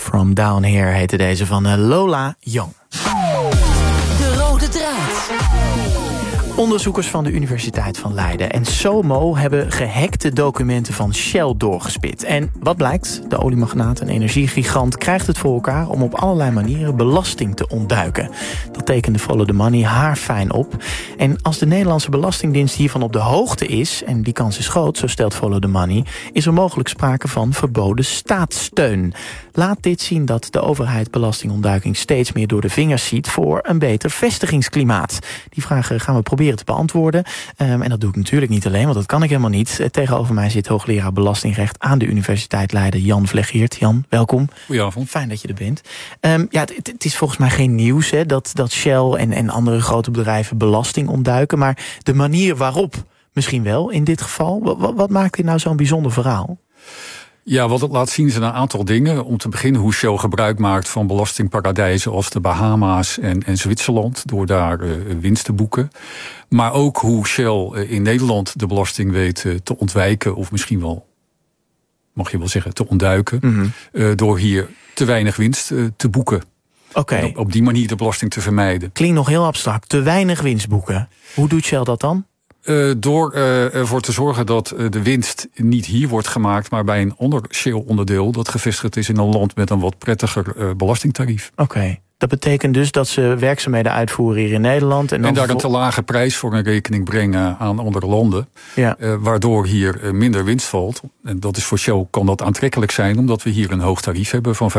From Down Here heette deze van Lola Young. De rode draad. Onderzoekers van de Universiteit van Leiden en SOMO hebben gehackte documenten van Shell doorgespit. En wat blijkt? De oliemagnaat en energiegigant krijgt het voor elkaar om op allerlei manieren belasting te ontduiken. Dat tekende Follow the Money haarfijn op. En als de Nederlandse Belastingdienst hiervan op de hoogte is, en die kans is groot, zo stelt Follow the Money, is er mogelijk sprake van verboden staatssteun. Laat dit zien dat de overheid belastingontduiking steeds meer door de vingers ziet voor een beter vestigingsklimaat. Die vragen gaan we proberen te beantwoorden. En dat doe ik natuurlijk niet alleen, want dat kan ik helemaal niet. Tegenover mij zit hoogleraar belastingrecht aan de Universiteit Leiden, Jan Vlegeert. Jan, welkom. Goedenavond. Fijn dat je er bent. Het is volgens mij geen nieuws dat Shell en andere grote bedrijven belasting ontduiken, maar de manier waarop misschien wel in dit geval. Wat maakt dit nou zo'n bijzonder verhaal? Ja, wat het laat zien zijn een aantal dingen. Om te beginnen hoe Shell gebruik maakt van belastingparadijzen als de Bahama's en Zwitserland, door daar winst te boeken. Maar ook hoe Shell in Nederland de belasting weet te ontwijken, of misschien wel, mag je wel zeggen, te ontduiken. Door hier te weinig winst te boeken. Okay. Op die manier de belasting te vermijden. Klinkt nog heel abstract. Te weinig winst boeken. Hoe doet Shell dat dan? Door ervoor te zorgen dat de winst niet hier wordt gemaakt, maar bij een ander Shell-onderdeel dat gevestigd is in een land met een wat prettiger belastingtarief. Oké. Dat betekent dus dat ze werkzaamheden uitvoeren hier in Nederland. En daar een te lage prijs voor een rekening brengen aan andere landen. Ja. Waardoor hier minder winst valt. En dat is voor Shell kan dat aantrekkelijk zijn, omdat we hier een hoog tarief hebben van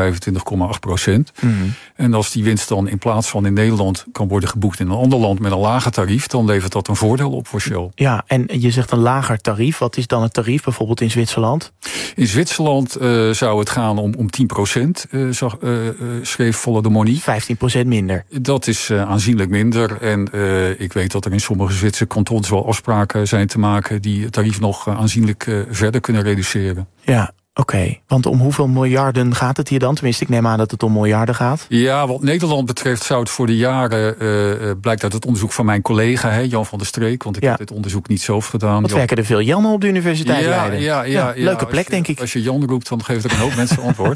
25,8%. En als die winst dan in plaats van in Nederland kan worden geboekt in een ander land met een lager tarief, dan levert dat een voordeel op voor Shell. Ja, en je zegt een lager tarief. Wat is dan het tarief bijvoorbeeld in Zwitserland? In Zwitserland zou het gaan om 10%, schreef Follow the Money. 15% minder. Dat is aanzienlijk minder. En ik weet dat er in sommige Zwitserse kantons wel afspraken zijn te maken die het tarief nog aanzienlijk verder kunnen reduceren. Ja, oké. Want om hoeveel miljarden gaat het hier dan? Tenminste, ik neem aan dat het om miljarden gaat. Ja, wat Nederland betreft zou het voor de jaren, blijkt uit het onderzoek van mijn collega, Jan van der Streek, want ik heb dit onderzoek niet zelf gedaan. Wat werken er veel Jannen op de Universiteit Leiden? Ja, leuke plek, denk ik. Als je Jan roept, dan geeft er een hoop mensen antwoord.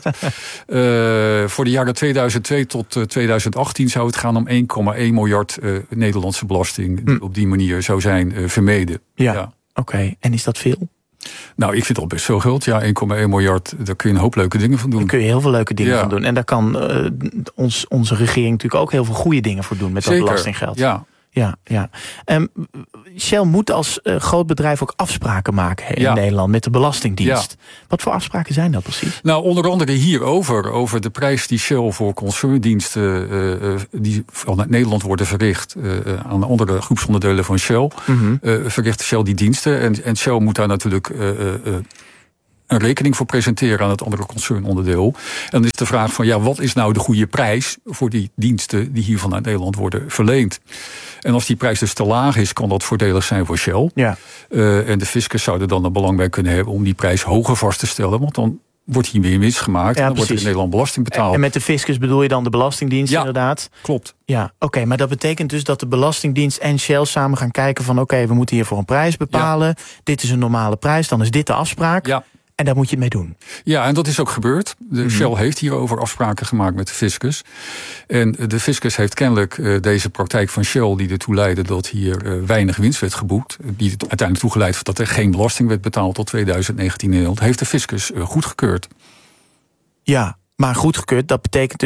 Voor de jaren 2002 tot 2018 zou het gaan om 1,1 miljard Nederlandse belasting die op die manier zou zijn vermeden. Ja. Oké. En is dat veel? Nou, ik vind dat best veel geld. Ja, 1,1 miljard, daar kun je een hoop leuke dingen van doen. Daar kun je heel veel leuke dingen van doen. En daar kan onze regering natuurlijk ook heel veel goede dingen voor doen met dat belastinggeld. Ja. Shell moet als groot bedrijf ook afspraken maken in Nederland met de Belastingdienst. Ja. Wat voor afspraken zijn dat precies? Nou, onder andere hierover, over de prijs die Shell voor concerndiensten die vanuit Nederland worden verricht aan andere groepsonderdelen van Shell. Verricht Shell die diensten en Shell moet daar natuurlijk een rekening voor presenteren aan het andere concernonderdeel. En dan is de vraag van, wat is nou de goede prijs voor die diensten die hier vanuit Nederland worden verleend? En als die prijs dus te laag is, kan dat voordelig zijn voor Shell. Ja. En de fiscus zou er dan een belang bij kunnen hebben om die prijs hoger vast te stellen, want dan wordt hier weer winst gemaakt en dan wordt er in Nederland belasting betaald. En met de fiscus bedoel je dan de Belastingdienst inderdaad? Klopt. Ja, oké, maar dat betekent dus dat de Belastingdienst en Shell samen gaan kijken van oké, we moeten hiervoor een prijs bepalen. Ja. Dit is een normale prijs, dan is dit de afspraak. Ja. En daar moet je het mee doen. Ja, en dat is ook gebeurd. Shell heeft hierover afspraken gemaakt met de fiscus. En de fiscus heeft kennelijk deze praktijk van Shell die ertoe leidde dat hier weinig winst werd geboekt, die uiteindelijk toegeleid dat er geen belasting werd betaald tot 2019 in Nederland, heeft de fiscus goedgekeurd. Ja, maar goedgekeurd, dat betekent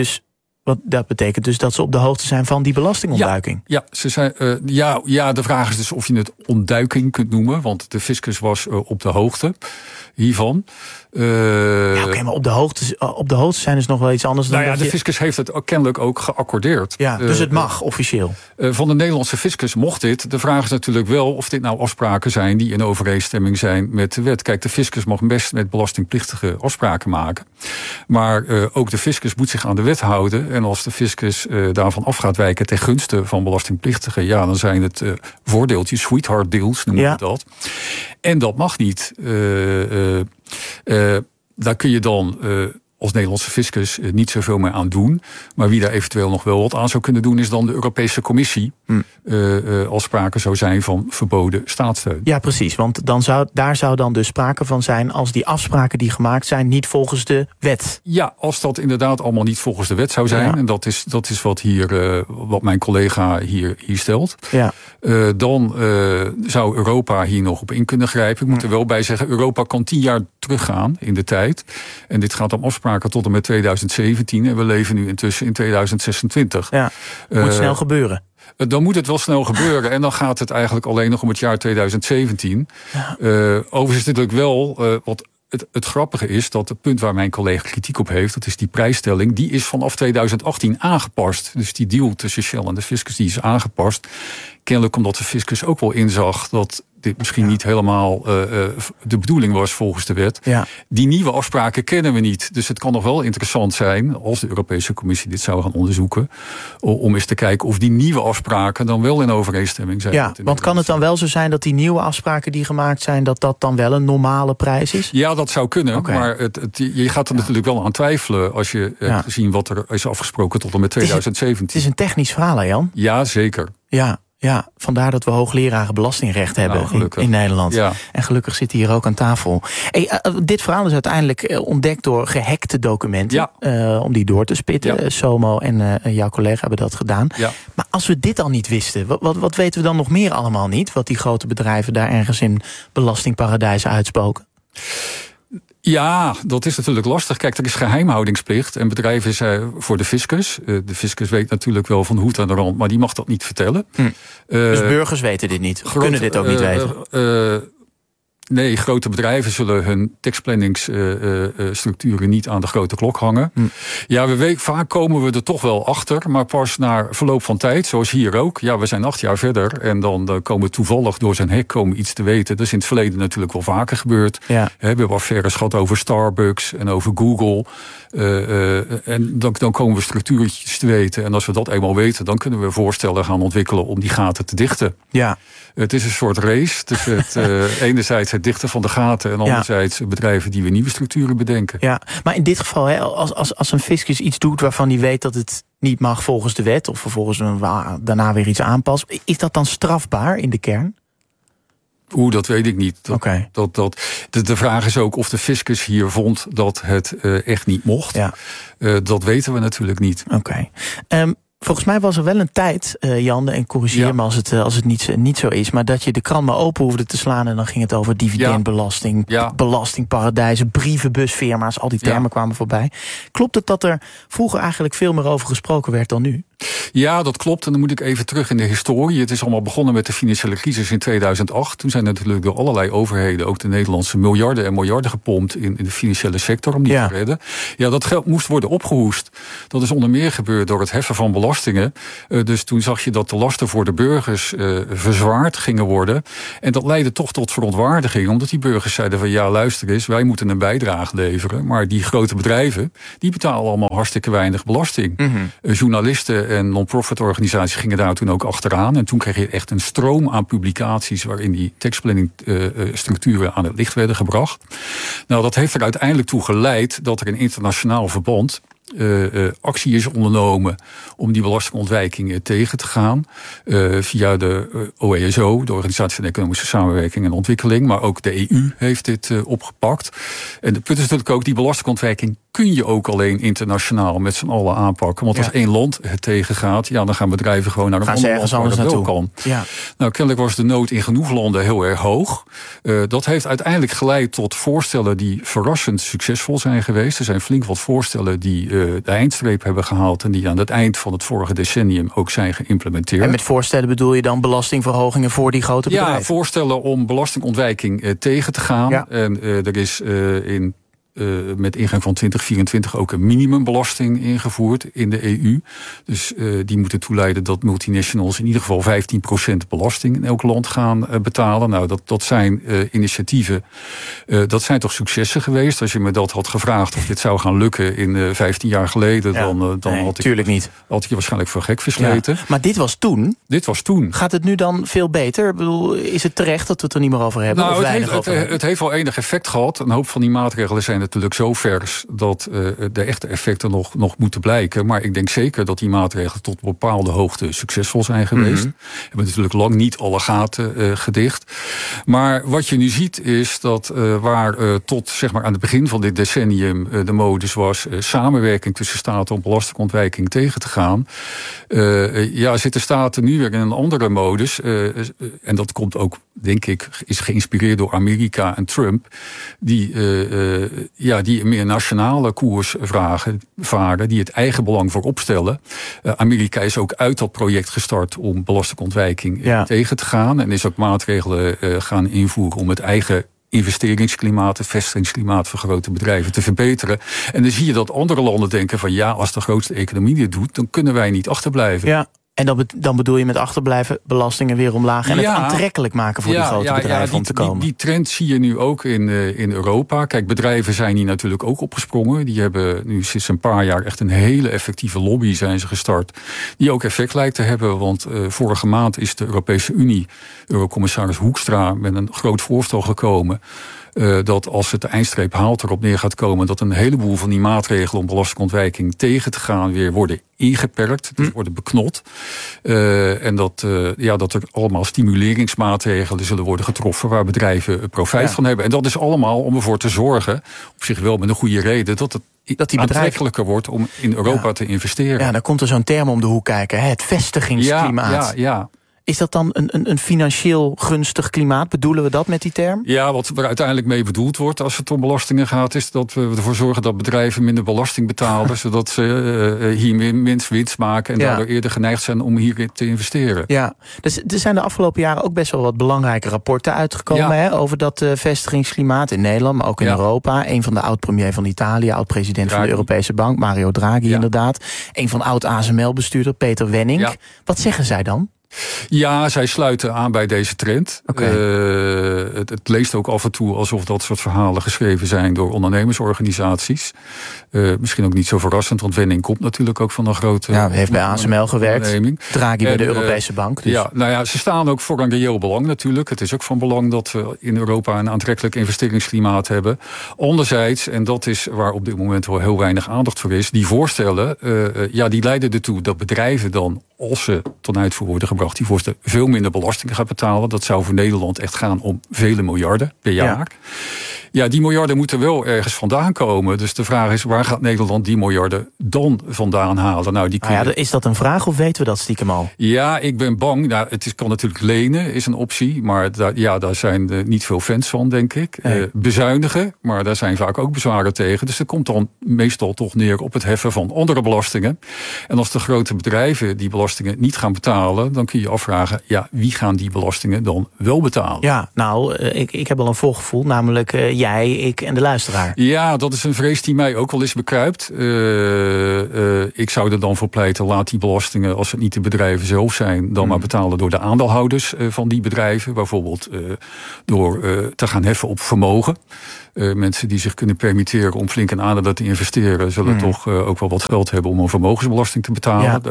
dus dat ze op de hoogte zijn van die belastingontduiking. Ja, ze zijn, de vraag is dus of je het ontduiking kunt noemen, want de fiscus was op de hoogte hiervan. Oké, maar op de hoogte zijn is nog wel iets anders dan. De fiscus heeft het kennelijk ook geaccordeerd. Ja, dus het mag officieel. Van de Nederlandse fiscus mocht dit. De vraag is natuurlijk wel of dit nou afspraken zijn die in overeenstemming zijn met de wet. Kijk, de fiscus mag best met belastingplichtige afspraken maken. Maar ook de fiscus moet zich aan de wet houden. En als de fiscus daarvan af gaat wijken ten gunste van belastingplichtigen, dan zijn het voordeeltjes, sweetheart deals noemen we dat. En dat mag niet. Daar kun je dan als Nederlandse fiscus niet zoveel meer aan doen. Maar wie daar eventueel nog wel wat aan zou kunnen doen is dan de Europese Commissie. als sprake zou zijn van verboden staatssteun. Ja, precies. Want daar zou dan dus sprake van zijn als die afspraken die gemaakt zijn niet volgens de wet. Ja, als dat inderdaad allemaal niet volgens de wet zou zijn. Ja. En dat is wat mijn collega hier stelt. Ja. Dan zou Europa hier nog op in kunnen grijpen. Ik moet er wel bij zeggen, Europa kan 10 jaar teruggaan in de tijd. En dit gaat om afspraken tot en met 2017. En we leven nu intussen in 2026. Ja, moet snel gebeuren. Dan moet het wel snel gebeuren. En dan gaat het eigenlijk alleen nog om het jaar 2017. Ja. Overigens is dit natuurlijk wel wat... Het grappige is dat het punt waar mijn collega kritiek op heeft, dat is die prijsstelling, die is vanaf 2018 aangepast. Dus die deal tussen Shell en de fiscus die is aangepast. Kennelijk omdat de fiscus ook wel inzag dat dit misschien niet helemaal de bedoeling was volgens de wet. Ja. Die nieuwe afspraken kennen we niet. Dus het kan nog wel interessant zijn, als de Europese Commissie dit zou gaan onderzoeken, om eens te kijken of die nieuwe afspraken dan wel in overeenstemming zijn. Ja, want kan het dan wel zo zijn dat die nieuwe afspraken die gemaakt zijn, dat dan wel een normale prijs is? Ja, dat zou kunnen. Okay. Maar je gaat er natuurlijk wel aan twijfelen als je hebt gezien wat er is afgesproken tot en met 2017. Het is een technisch verhaal, hè, Jan? Ja, zeker. Ja, vandaar dat we hoogleraren belastingrecht hebben in Nederland. Ja. En gelukkig zit hij hier ook aan tafel. Dit verhaal is uiteindelijk ontdekt door gehackte documenten. Ja. Om die door te spitten. Ja. Somo en jouw collega hebben dat gedaan. Ja. Maar als we dit al niet wisten, wat weten we dan nog meer allemaal niet? Wat die grote bedrijven daar ergens in belastingparadijzen uitspoken? Ja, dat is natuurlijk lastig. Kijk, er is geheimhoudingsplicht en bedrijven is voor de fiscus. De fiscus weet natuurlijk wel van hoed aan de rand, maar die mag dat niet vertellen. Dus burgers weten dit niet, kunnen dit ook niet weten? Nee, grote bedrijven zullen hun tekstplanningsstructuren niet aan de grote klok hangen. Ja, vaak komen we er toch wel achter, maar pas na verloop van tijd, zoals hier ook. Ja, we zijn 8 jaar verder en dan komen we toevallig door zijn hek iets te weten. Dat is in het verleden natuurlijk wel vaker gebeurd. Ja. We hebben affaires gehad over Starbucks en over Google. En dan komen we structuurtjes te weten. En als we dat eenmaal weten, dan kunnen we voorstellen gaan ontwikkelen om die gaten te dichten. Ja. Het is een soort race tussen enerzijds het dichten van de gaten en anderzijds bedrijven die weer nieuwe structuren bedenken. Ja, maar in dit geval, als een fiscus iets doet waarvan hij weet dat het niet mag volgens de wet, of vervolgens daarna weer iets aanpast, is dat dan strafbaar in de kern? Dat weet ik niet. De vraag is ook of de fiscus hier vond dat het echt niet mocht. Ja. Dat weten we natuurlijk niet. Oké. Volgens mij was er wel een tijd, Jan, en corrigeer me als het niet zo is, maar dat je de krant maar open hoefde te slaan en dan ging het over dividendbelasting, belastingparadijzen, brievenbusfirma's, al die termen kwamen voorbij. Klopt het dat er vroeger eigenlijk veel meer over gesproken werd dan nu? Ja, dat klopt. En dan moet ik even terug in de historie. Het is allemaal begonnen met de financiële crisis in 2008. Toen zijn natuurlijk door allerlei overheden, ook de Nederlandse, miljarden en miljarden gepompt in de financiële sector om die te redden. Ja, dat geld moest worden opgehoest. Dat is onder meer gebeurd door het heffen van belastingen. Dus toen zag je dat de lasten voor de burgers verzwaard gingen worden. En dat leidde toch tot verontwaardiging, omdat die burgers zeiden van ja, luister eens, wij moeten een bijdrage leveren. Maar die grote bedrijven, die betalen allemaal hartstikke weinig belasting. Mm-hmm. Journalisten en non-profit organisaties gingen daar toen ook achteraan. En toen kreeg je echt een stroom aan publicaties waarin die tekstplanningsstructuren aan het licht werden gebracht. Nou, dat heeft er uiteindelijk toe geleid dat er een internationaal verband actie is ondernomen om die belastingontwijking tegen te gaan. Via de OESO, de Organisatie van Economische Samenwerking en Ontwikkeling, maar ook de EU heeft dit opgepakt. En het punt is natuurlijk ook, die belastingontwijking kun je ook alleen internationaal met z'n allen aanpakken. Want als één land het tegengaat, dan gaan bedrijven gewoon naar een ander land waar dat wel kan. Ja. Nou, kennelijk was de nood in genoeg landen heel erg hoog. Dat heeft uiteindelijk geleid tot voorstellen die verrassend succesvol zijn geweest. Er zijn flink wat voorstellen die de eindstreep hebben gehaald en die aan het eind van het vorige decennium ook zijn geïmplementeerd. En met voorstellen bedoel je dan belastingverhogingen voor die grote bedrijven? Ja, voorstellen om belastingontwijking tegen te gaan. Ja. En er is met ingang van 2024 ook een minimumbelasting ingevoerd in de EU. Dus die moeten toeleiden dat multinationals in ieder geval 15% belasting in elk land gaan betalen. Nou, dat zijn initiatieven. Dat zijn toch successen geweest? Als je me dat had gevraagd of dit zou gaan lukken in 15 jaar geleden, dan had ik je waarschijnlijk voor gek versleten. Ja. Maar dit was toen? Dit was toen. Gaat het nu dan veel beter? Ik bedoel, is het terecht dat we het er niet meer over hebben? Nou, het heeft wel enig effect gehad. Een hoop van die maatregelen zijn natuurlijk zo vers dat de echte effecten nog moeten blijken. Maar ik denk zeker dat die maatregelen tot een bepaalde hoogte succesvol zijn geweest. We hebben natuurlijk lang niet alle gaten gedicht. Maar wat je nu ziet is dat waar tot zeg maar aan het begin van dit decennium de modus was samenwerking tussen staten om belastingontwijking tegen te gaan. Zitten staten nu weer in een andere modus. En dat komt ook, denk ik, is geïnspireerd door Amerika en Trump. Die een meer nationale koers varen. Die het eigen belang voorop stellen. Amerika is ook uit dat project gestart om belastingontwijking tegen te gaan. En is ook maatregelen gaan invoeren om het eigen investeringsklimaat, het vestigingsklimaat van grote bedrijven te verbeteren. En dan zie je dat andere landen denken van als de grootste economie dit doet, dan kunnen wij niet achterblijven. Ja. En dan bedoel je met achterblijven belastingen weer omlaag en het aantrekkelijk maken voor die grote bedrijven om te komen. Die trend zie je nu ook in Europa. Kijk, bedrijven zijn hier natuurlijk ook opgesprongen. Die hebben nu sinds een paar jaar echt een hele effectieve lobby zijn ze gestart. Die ook effect lijkt te hebben. Want vorige maand is de Europese Unie, Eurocommissaris Hoekstra, met een groot voorstel gekomen. Dat als het de eindstreep haalt erop neer gaat komen dat een heleboel van die maatregelen om belastingontwijking tegen te gaan weer worden ingeperkt, dus worden beknot. En dat er allemaal stimuleringsmaatregelen zullen worden getroffen waar bedrijven profijt van hebben. En dat is allemaal om ervoor te zorgen, op zich wel met een goede reden, dat die aantrekkelijker wordt om in Europa te investeren. Ja, dan komt er zo'n term om de hoek kijken, het vestigingsklimaat. Ja. Is dat dan een financieel gunstig klimaat? Bedoelen we dat met die term? Ja, wat er uiteindelijk mee bedoeld wordt als het om belastingen gaat, is dat we ervoor zorgen dat bedrijven minder belasting betalen, zodat ze hier minst winst maken en daardoor eerder geneigd zijn om hierin te investeren. Ja, dus er zijn de afgelopen jaren ook best wel wat belangrijke rapporten uitgekomen over dat vestigingsklimaat in Nederland, maar ook in Europa. Een van de oud-premier van Italië, oud-president van de Europese Bank, Mario Draghi inderdaad. Een van oud-ASML-bestuurder, Peter Wenning. Ja. Wat zeggen zij dan? Ja, zij sluiten aan bij deze trend. Het leest ook af en toe alsof dat soort verhalen geschreven zijn door ondernemersorganisaties. Misschien ook niet zo verrassend, want Wenning komt natuurlijk ook van een grote heeft bij ASML gewerkt. Draghi bij de Europese Bank. Dus. Ze staan ook voor een reëel belang natuurlijk. Het is ook van belang dat we in Europa een aantrekkelijk investeringsklimaat hebben. Anderzijds, en dat is waar op dit moment wel heel weinig aandacht voor is, die voorstellen, die leiden ertoe dat bedrijven dan, als ze ten uitvoer worden gebracht, die voorstellen veel minder belasting gaan betalen. Dat zou voor Nederland echt gaan om vele miljarden per jaar. Ja, die miljarden moeten wel ergens vandaan komen. Dus de vraag is, waar gaat Nederland die miljarden dan vandaan halen? Nou, is dat een vraag of weten we dat stiekem al? Ja, ik ben bang. Nou, kan natuurlijk lenen, is een optie. Maar daar zijn niet veel fans van, denk ik. Bezuinigen, maar daar zijn vaak ook bezwaren tegen. Dus er komt dan meestal toch neer op het heffen van andere belastingen. En als de grote bedrijven die belastingen niet gaan betalen, dan kun je afvragen, wie gaan die belastingen dan wel betalen? Ja, nou, ik heb al een voorgevoel, namelijk jij, ik en de luisteraar. Ja, dat is een vrees die mij ook wel eens bekruipt. Ik zou er dan voor pleiten, laat die belastingen, als het niet de bedrijven zelf zijn, dan maar betalen door de aandeelhouders van die bedrijven. Bijvoorbeeld door te gaan heffen op vermogen. Mensen die zich kunnen permitteren om flink in aandelen te investeren, zullen toch ook wel wat geld hebben om een vermogensbelasting te betalen.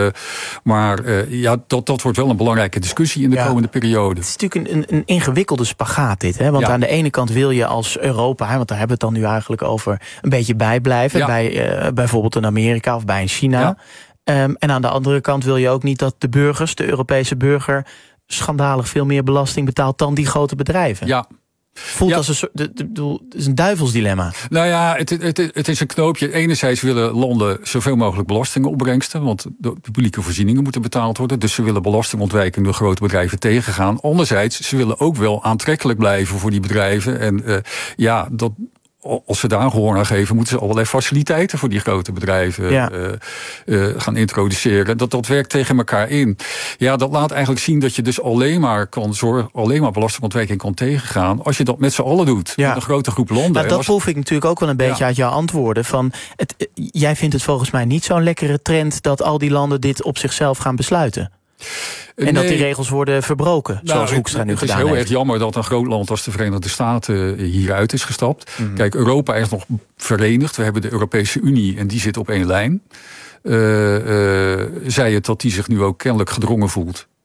Dat wordt wel een belangrijke discussie in de komende periode. Het is natuurlijk een ingewikkelde spagaat dit. Hè? Want aan de ene kant wil je als Europa, want daar hebben we het dan nu eigenlijk over, een beetje bijblijven. Bij bijvoorbeeld in Amerika of bij in China. En aan de andere kant wil je ook niet dat de burgers, de Europese burger, schandalig veel meer belasting betaalt dan die grote bedrijven. Ja. Voelt als het is een duivelsdilemma. Nou ja, het is een knoopje. Enerzijds willen landen zoveel mogelijk belastingen opbrengsten, want de publieke voorzieningen moeten betaald worden. Dus ze willen belastingontwijking door grote bedrijven tegengaan. Anderzijds, ze willen ook wel aantrekkelijk blijven voor die bedrijven. En als ze daar gehoor aan geven, moeten ze allerlei faciliteiten voor die grote bedrijven gaan introduceren. Dat werkt tegen elkaar in. Ja, dat laat eigenlijk zien dat je dus alleen maar belastingontwijking kan tegengaan als je dat met z'n allen doet. Met een grote groep landen. Maar dat proef ik natuurlijk ook wel een beetje uit jouw antwoorden. Jij vindt het volgens mij niet zo'n lekkere trend dat al die landen dit op zichzelf gaan besluiten. En dat die regels worden verbroken, zoals Hoekstra nu gedaan heeft. Het is heel erg jammer dat een groot land als de Verenigde Staten hieruit is gestapt. Kijk, Europa is nog verenigd. We hebben de Europese Unie en die zit op één lijn. Zei het dat die zich nu ook kennelijk gedrongen voelt.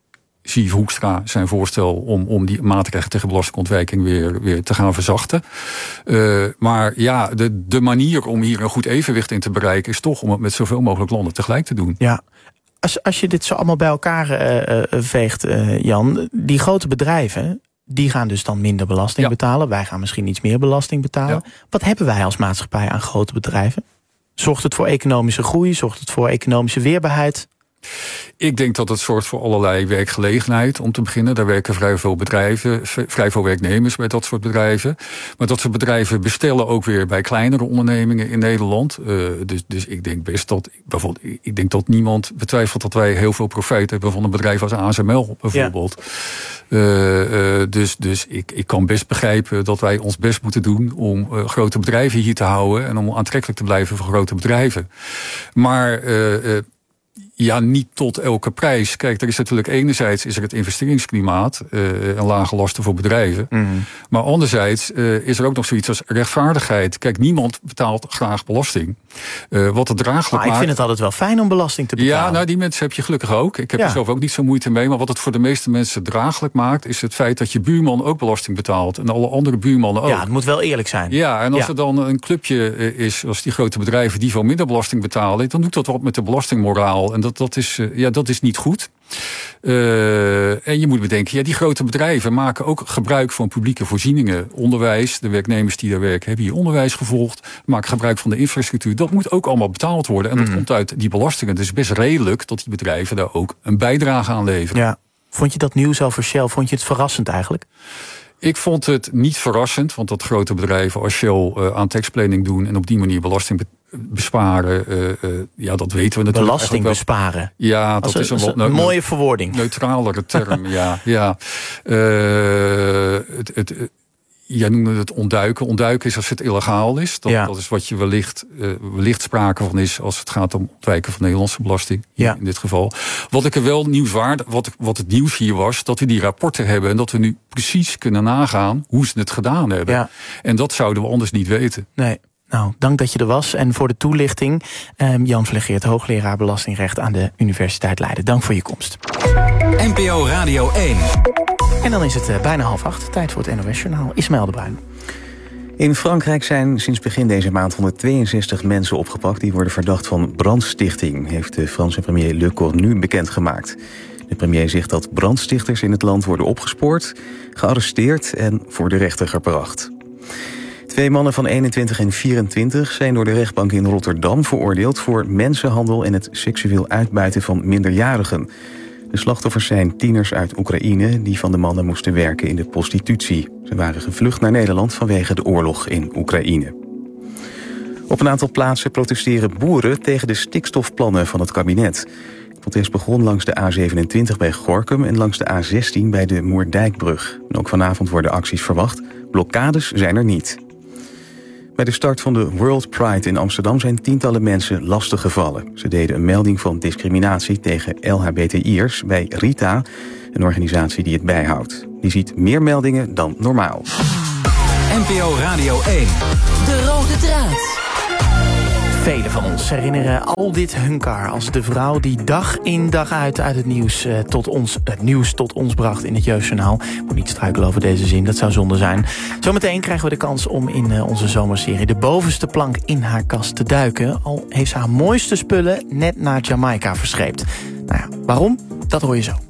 zie Hoekstra zijn voorstel om die maatregelen tegen belastingontwijking weer te gaan verzachten. Maar ja, de manier om hier een goed evenwicht in te bereiken is toch om het met zoveel mogelijk landen tegelijk te doen. Ja. Als je dit zo allemaal bij elkaar veegt, Jan, die grote bedrijven, die gaan dus dan minder belasting betalen. Wij gaan misschien iets meer belasting betalen. Ja. Wat hebben wij als maatschappij aan grote bedrijven? Zorgt het voor economische groei? Zorgt het voor economische weerbaarheid? Ik denk dat het zorgt voor allerlei werkgelegenheid, om te beginnen. Daar werken vrij veel bedrijven, vrij veel werknemers bij dat soort bedrijven. Maar dat soort bedrijven bestellen ook weer bij kleinere ondernemingen in Nederland. Dus ik denk best dat, bijvoorbeeld, ik denk dat niemand betwijfelt dat wij heel veel profijt hebben van een bedrijf als ASML bijvoorbeeld. Ja. Dus ik kan best begrijpen dat wij ons best moeten doen om grote bedrijven hier te houden en om aantrekkelijk te blijven voor grote bedrijven. Maar ja, niet tot elke prijs. Kijk, er is natuurlijk enerzijds is er het investeringsklimaat en lage lasten voor bedrijven. Mm-hmm. Maar anderzijds is er ook nog zoiets als rechtvaardigheid. Kijk, niemand betaalt graag belasting. Wat het draaglijk maakt. Ik vind het altijd wel fijn om belasting te betalen. Ja, nou die mensen heb je gelukkig ook. Ik heb er zelf ook niet zo moeite mee. Maar wat het voor de meeste mensen draaglijk maakt, is het feit dat je buurman ook belasting betaalt. En alle andere buurmannen ook. Ja, het moet wel eerlijk zijn. Ja, en als er dan een clubje is, als die grote bedrijven die veel minder belasting betalen, dan doet dat wat met de belastingmoraal. En dat is niet goed. En je moet bedenken, die grote bedrijven maken ook gebruik van publieke voorzieningen. Onderwijs, de werknemers die daar werken hebben hier onderwijs gevolgd, maken gebruik van de infrastructuur. Dat moet ook allemaal betaald worden. En dat komt uit die belastingen. Dus best redelijk dat die bedrijven daar ook een bijdrage aan leveren. Ja. Vond je dat nieuws over Shell, vond je het verrassend eigenlijk? Ik vond het niet verrassend, want dat grote bedrijven als Shell aan taxplanning doen en op die manier belasting besparen, dat weten we natuurlijk. Belasting besparen? Ja, dat is een mooie verwoording. Neutralere term, ja. Jij noemde het ontduiken. Ontduiken is als het illegaal is. Dat is wat je wellicht sprake van is als het gaat om ontwijken van Nederlandse belasting. Ja. In dit geval. Wat ik er wel nieuwswaardig, wat het nieuws hier was, dat we die rapporten hebben en dat we nu precies kunnen nagaan hoe ze het gedaan hebben. Ja. En dat zouden we anders niet weten. Nee. Nou, dank dat je er was en voor de toelichting. Jan Vlegeert, hoogleraar belastingrecht aan de Universiteit Leiden. Dank voor je komst. NPO Radio 1. En dan is het bijna 7:30, tijd voor het NOS-journaal. Ismaël de Bruin. In Frankrijk zijn sinds begin deze maand 162 mensen opgepakt die worden verdacht van brandstichting, heeft de Franse premier Le Cornu bekendgemaakt. De premier zegt dat brandstichters in het land worden opgespoord, gearresteerd en voor de rechter gebracht. 2 mannen van 21 en 24 zijn door de rechtbank in Rotterdam veroordeeld voor mensenhandel en het seksueel uitbuiten van minderjarigen. De slachtoffers zijn tieners uit Oekraïne die van de mannen moesten werken in de prostitutie. Ze waren gevlucht naar Nederland vanwege de oorlog in Oekraïne. Op een aantal plaatsen protesteren boeren tegen de stikstofplannen van het kabinet. Het protest begon langs de A27 bij Gorinchem en langs de A16 bij de Moerdijkbrug. En ook vanavond worden acties verwacht. Blokkades zijn er niet. Bij de start van de World Pride in Amsterdam zijn tientallen mensen lastiggevallen. Ze deden een melding van discriminatie tegen LHBTI'ers bij Rita, een organisatie die het bijhoudt. Die ziet meer meldingen dan normaal. NPO Radio 1. De rode draad. Velen van ons herinneren Aldit Hunkar als de vrouw die dag in dag uit het nieuws tot ons bracht in het Jeugdjournaal. Moet niet struikelen over deze zin, dat zou zonde zijn. Zometeen krijgen we de kans om in onze zomerserie de bovenste plank in haar kast te duiken. Al heeft ze haar mooiste spullen net naar Jamaica verscheept. Nou ja, waarom? Dat hoor je zo.